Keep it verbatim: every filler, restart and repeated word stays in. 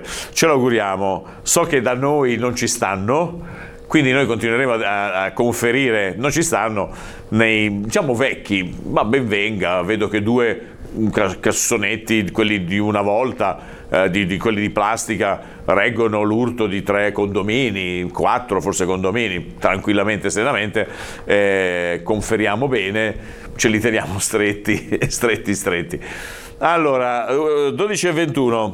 ce l'auguriamo. So che da noi non ci stanno, quindi noi continueremo a, a conferire, non ci stanno, nei, diciamo, vecchi, ma ben venga, vedo che due cassonetti, quelli di una volta, eh, di, di quelli di plastica, reggono l'urto di tre condomini, quattro forse condomini, tranquillamente, serenamente, eh, conferiamo bene, ce li teniamo stretti, stretti, stretti. Allora, dodici e ventuno.